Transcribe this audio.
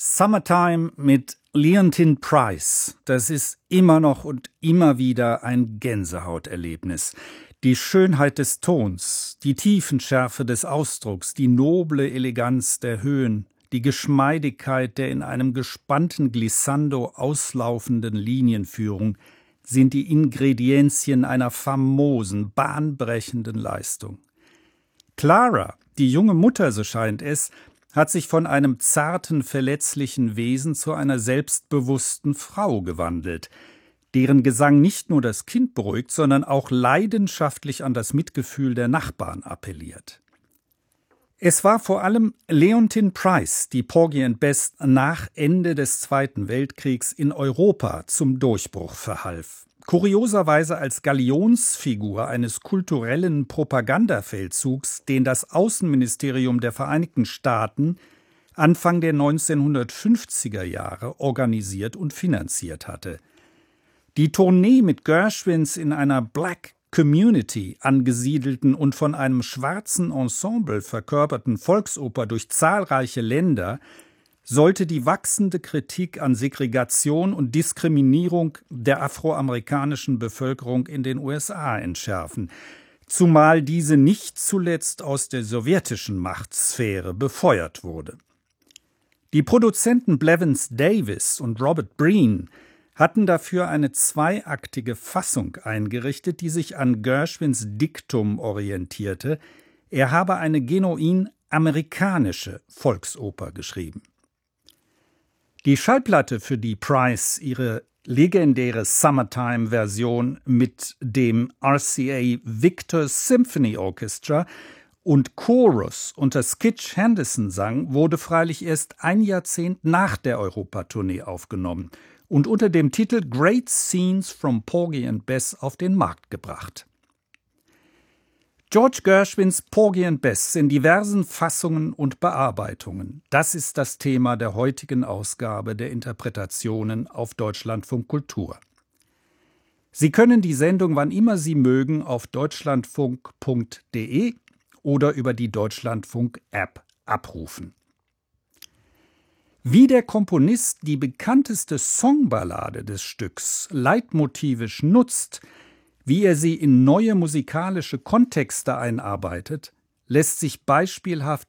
Summertime mit Leontyne Price, das ist immer noch und immer wieder ein Gänsehauterlebnis. Die Schönheit des Tons, die Tiefenschärfe des Ausdrucks, die noble Eleganz der Höhen, die Geschmeidigkeit der in einem gespannten Glissando auslaufenden Linienführung sind die Ingredienzien einer famosen, bahnbrechenden Leistung. Clara, die junge Mutter, so scheint es, hat sich von einem zarten, verletzlichen Wesen zu einer selbstbewussten Frau gewandelt, deren Gesang nicht nur das Kind beruhigt, sondern auch leidenschaftlich an das Mitgefühl der Nachbarn appelliert. Es war vor allem Leontyne Price, die Porgy and Bess nach Ende des Zweiten Weltkriegs in Europa zum Durchbruch verhalf. Kurioserweise als Galionsfigur eines kulturellen Propagandafeldzugs, den das Außenministerium der Vereinigten Staaten Anfang der 1950er Jahre organisiert und finanziert hatte. Die Tournee mit Gershwins in einer Black Community angesiedelten und von einem schwarzen Ensemble verkörperten Volksoper durch zahlreiche Länder sollte die wachsende Kritik an Segregation und Diskriminierung der afroamerikanischen Bevölkerung in den USA entschärfen, zumal diese nicht zuletzt aus der sowjetischen Machtsphäre befeuert wurde. Die Produzenten Blevins Davis und Robert Breen hatten dafür eine zweiaktige Fassung eingerichtet, die sich an Gershwins Diktum orientierte, er habe eine genuin amerikanische Volksoper geschrieben. Die Schallplatte, für die Price ihre legendäre Summertime-Version mit dem RCA Victor Symphony Orchestra und Chorus unter Skitch Henderson sang, wurde freilich erst ein Jahrzehnt nach der Europatournee aufgenommen und unter dem Titel Great Scenes from Porgy and Bess auf den Markt gebracht. George Gershwins Porgy and Bess in diversen Fassungen und Bearbeitungen. Das ist das Thema der heutigen Ausgabe der Interpretationen auf Deutschlandfunk Kultur. Sie können die Sendung, wann immer Sie mögen, auf deutschlandfunk.de oder über die Deutschlandfunk-App abrufen. Wie der Komponist die bekannteste Songballade des Stücks leitmotivisch nutzt, wie er sie in neue musikalische Kontexte einarbeitet, lässt sich beispielhaft